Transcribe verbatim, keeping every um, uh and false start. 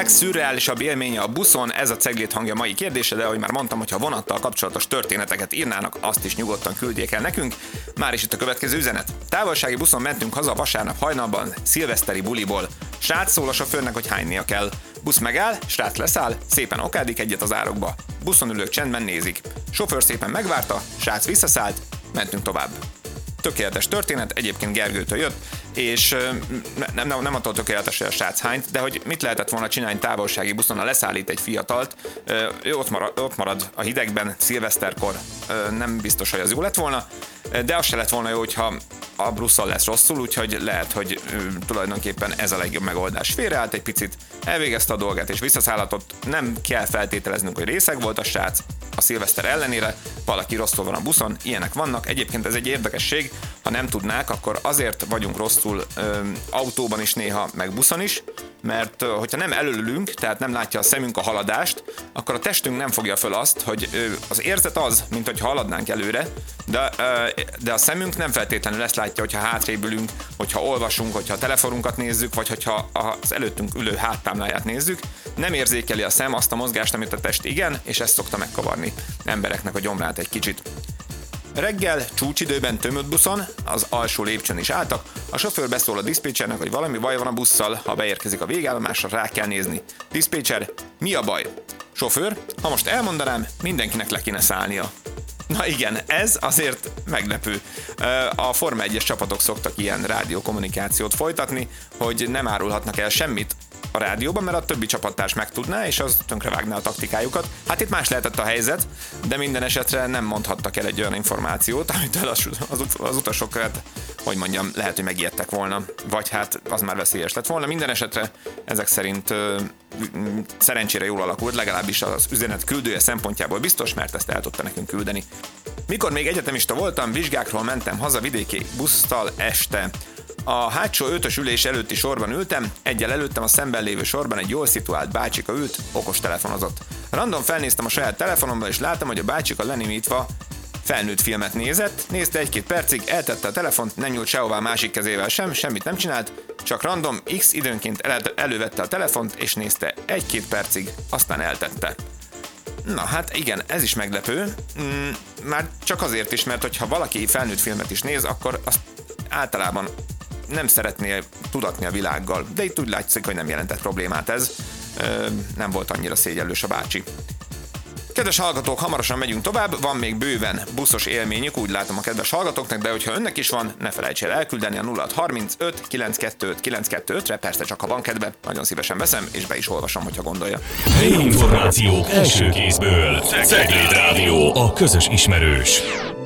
legszürreálisabb élménye a buszon, ez a Ceglét hangja mai kérdése, de ahogy már mondtam, hogyha vonattal kapcsolatos történeteket írnának, azt is nyugodtan küldjék el nekünk. Már is itt a következő üzenet. Távolsági buszon mentünk haza vasárnap hajnalban, szilveszteri buliból. Srác szól a sofőrnek, hogy hánynia kell. Busz megáll, srác leszáll, szépen okádik egyet az árokba. Buszon ülők csendben nézik. Sofőr szépen megvárta, srác visszaszállt, mentünk tovább. Tökéletes történet, egyébként Gergőtől jött, és nem, nem, nem attól tökéletes, hogy a srác hányt, de hogy mit lehetett volna csinálni távolsági buszon, ha leszállít egy fiatalt, ő ott marad, ott marad a hidegben, szilveszterkor, nem biztos, hogy az jó lett volna, de az se lett volna jó, hogyha a busszal lesz rosszul, úgyhogy lehet, hogy tulajdonképpen ez a legjobb megoldás. Félreállt egy picit, elvégezte a dolgát és visszaszállhatott, nem kell feltételeznünk, hogy részeg volt a srác, a szilveszter ellenére, valaki rosszul van a buszon, ilyenek vannak. Egyébként ez egy érdekesség, ha nem tudnák, akkor azért vagyunk rosszul ö, autóban is néha, meg buszon is, mert ö, hogyha nem előlünk, tehát nem látja a szemünk a haladást, akkor a testünk nem fogja föl azt, hogy ö, az érzet az, mint hogy haladnánk előre, de, ö, de a szemünk nem feltétlenül ezt látja, hogyha hátrébb ülünk, hogyha olvasunk, hogyha a telefonunkat nézzük, vagy hogyha az előttünk ülő háttámláját nézzük, nem érzékeli a szem azt a mozgást, amit a test igen, és ezt szokta megkavarni embereknek a gyomrát egy kicsit. Reggel, csúcsidőben tömött buszon, az alsó lépcsőn is álltak, a sofőr beszól a diszpécsernek, hogy valami baj van a busszal, ha beérkezik a végállomásra, rá kell nézni. Diszpécser, mi a baj? Sofőr, ha most elmondanám, mindenkinek le kéne szállnia. Na igen, ez azért meglepő. A Forma egyes csapatok szoktak ilyen rádiókommunikációt folytatni, hogy nem árulhatnak el semmit a rádióban, mert a többi csapattárs megtudná, és az tönkrevágná a taktikájukat. Hát itt más lehetett a helyzet, de minden esetre nem mondhattak el egy olyan információt, amitől az, az, az utasok, hát, hogy mondjam, lehet, hogy megijedtek volna, vagy hát az már veszélyes lett volna. Minden esetre ezek szerint ö, szerencsére jól alakult, legalábbis az üzenet küldője szempontjából biztos, mert ezt el tudta nekünk küldeni. Mikor még egyetemista voltam, vizsgákról mentem haza vidéki busztal este. A hátsó ötös ülés előtti sorban ültem, egyel előttem a szemben lévő sorban egy jól szituált bácsika ült, okos telefonozott. Random felnéztem a saját telefonomba, és láttam, hogy a bácsika lenémítva felnőtt filmet nézett, nézte egy-két percig, eltette a telefont, nem nyúlt sehová másik kezével sem, semmit nem csinált, csak random X időnként el- elővette a telefont, és nézte egy-két percig, aztán eltette. Na hát igen, ez is meglepő, mm, már csak azért is, mert hogyha valaki felnőtt filmet is néz, akkor azt általában nem szeretné tudatni a világgal, de itt úgy látszik, hogy nem jelentett problémát ez, Ö, nem volt annyira szégyellős a bácsi. Kedves hallgatók, hamarosan megyünk tovább, van még bőven buszos élményük, úgy látom a kedves hallgatóknak, de hogyha önnek is van, ne felejts el elküldeni a nulla hat harmincöt kilencszázkettőt kilencszázkettőtre, persze csak ha van kedve, nagyon szívesen veszem, és be is olvasom, hogyha gondolja. Helyi információk első kézből. Ceglét Rádió, a közös ismerős.